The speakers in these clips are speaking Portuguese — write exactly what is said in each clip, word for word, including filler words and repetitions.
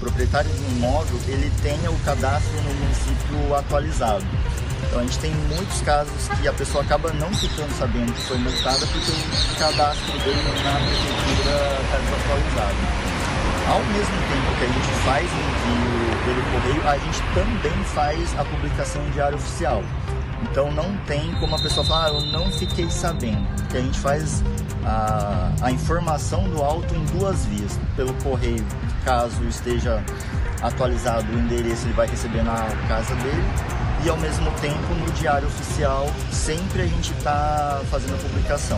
proprietário do imóvel, ele tenha o cadastro no município atualizado. Então a gente tem muitos casos que a pessoa acaba não ficando sabendo que foi multada porque o cadastro dele na prefeitura está desatualizado. Ao mesmo tempo que a gente faz o envio pelo correio, a gente também faz a publicação em diário oficial. Então não tem como a pessoa falar, ah, eu não fiquei sabendo, porque a gente faz a, a informação do auto em duas vias. Pelo correio, caso esteja atualizado o endereço, ele vai receber na casa dele, e ao mesmo tempo no diário oficial, sempre a gente está fazendo a publicação.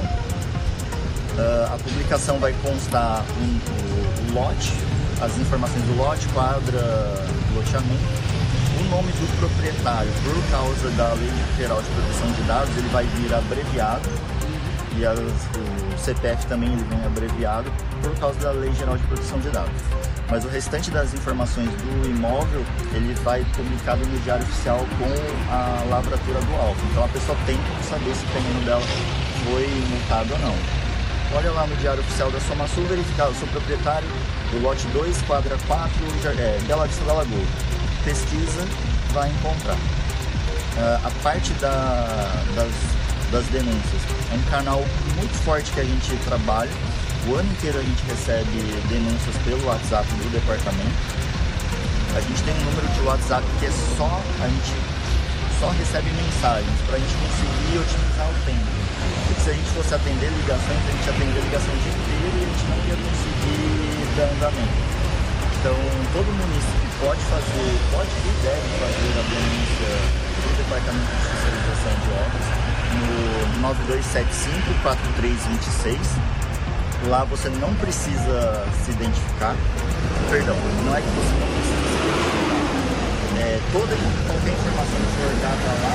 Uh, a publicação vai constar um, o, o lote, as informações do lote, quadra, loteamento, o nome do proprietário, por causa da Lei Geral de Proteção de Dados, ele vai vir abreviado, e as, o C P F também ele vem abreviado por causa da Lei Geral de Proteção de Dados. Mas o restante das informações do imóvel, ele vai publicado no Diário Oficial com a lavratura do auto. Então a pessoa tem que saber se o terreno dela foi multado ou não. Olha lá no Diário Oficial da Soma Sul, verificar, eu sou proprietário do lote dois, quadra quatro, é, Bela Vista da Lagoa. Pesquisa, vai encontrar. Uh, a parte da, das, das denúncias é um canal muito forte que a gente trabalha. O ano inteiro a gente recebe denúncias pelo WhatsApp do departamento. A gente tem um número de WhatsApp que é só, a gente só recebe mensagens para a gente conseguir otimizar o tempo. Porque se a gente fosse atender ligações, a gente atender ligação o dia inteiro e a gente não ia conseguir dar andamento. Então, todo município pode fazer, pode e deve fazer a denúncia do Departamento de Fiscalização de Obras no nove dois sete cinco, quatro três dois seis. Lá você não precisa se identificar. Perdão, não é que você não precisa se identificar. É, toda qualquer informação que for dada lá,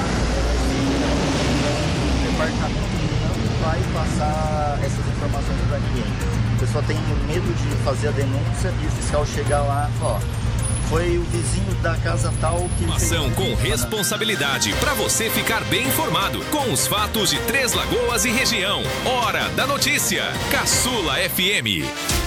o departamento não vai passar essas informações para ninguém. A pessoa tem medo de fazer a denúncia e o fiscal chegar lá e falar, ó, foi o vizinho da casa tal que... Ação com responsabilidade para você ficar bem informado com os fatos de Três Lagoas e região. Hora da notícia. Caçula F M.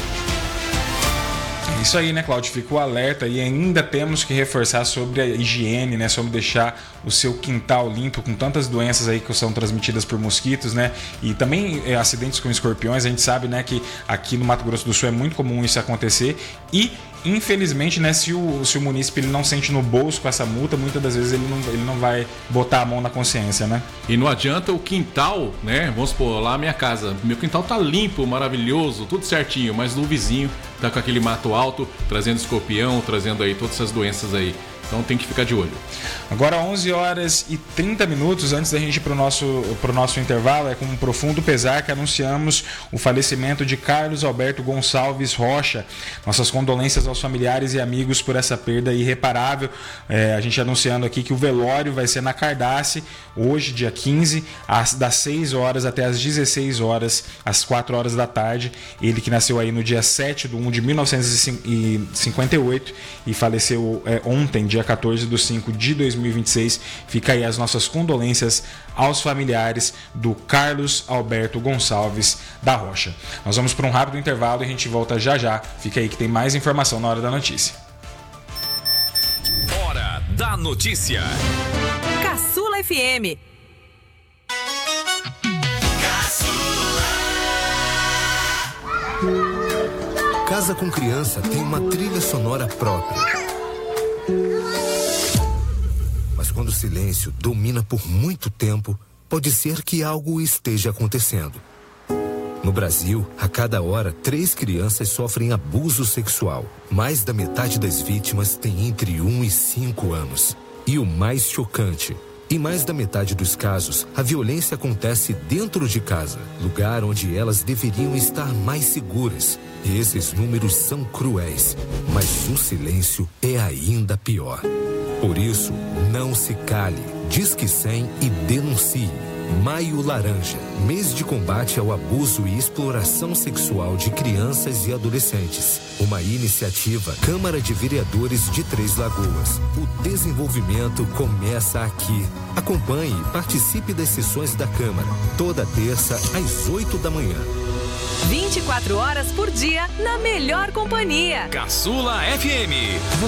Isso aí, né, Cláudio? Fica o alerta e ainda temos que reforçar sobre a higiene, né? Sobre deixar o seu quintal limpo com tantas doenças aí que são transmitidas por mosquitos, né? E também é, acidentes com escorpiões. A gente sabe, né, que aqui no Mato Grosso do Sul é muito comum isso acontecer e infelizmente, né, se o, se o munícipe ele não sente no bolso com essa multa, muitas das vezes ele não, ele não vai botar a mão na consciência, né? E não adianta o quintal, né? Vamos supor, lá a minha casa, meu quintal tá limpo, maravilhoso, tudo certinho, mas no vizinho tá com aquele mato alto, trazendo escorpião, trazendo aí todas essas doenças aí. Então tem que ficar de olho. Agora onze horas e trinta minutos, antes da gente ir para o nosso, pro nosso intervalo, é com um profundo pesar que anunciamos o falecimento de Carlos Alberto Gonçalves Rocha. Nossas condolências aos familiares e amigos por essa perda irreparável. É, a gente anunciando aqui que o velório vai ser na Cardace, hoje, dia quinze, às, das seis horas até as dezesseis horas, às quatro horas da tarde. Ele que nasceu aí no dia sete de um de mil novecentos e cinquenta e oito e faleceu é, ontem, dia quatorze de cinco de dois mil e vinte e seis. Fica aí as nossas condolências aos familiares do Carlos Alberto Gonçalves da Rocha. Nós vamos para um rápido intervalo e a gente volta já já. Fica aí que tem mais informação na Hora da Notícia. Hora da Notícia. Caçula F M. Casa com Criança tem uma trilha sonora própria. Mas quando o silêncio domina por muito tempo, pode ser que algo esteja acontecendo. No Brasil, a cada hora, três crianças sofrem abuso sexual. Mais da metade das vítimas tem entre um e cinco anos. E o mais chocante, em mais da metade dos casos, a violência acontece dentro de casa, lugar onde elas deveriam estar mais seguras. E esses números são cruéis, mas o silêncio é ainda pior. Por isso, não se cale, disque cem e denuncie. Maio Laranja, mês de combate ao abuso e exploração sexual de crianças e adolescentes. Uma iniciativa Câmara de Vereadores de Três Lagoas. O desenvolvimento começa aqui. Acompanhe e participe das sessões da Câmara, toda terça às oito da manhã. vinte e quatro horas por dia, na melhor companhia. Caçula F M.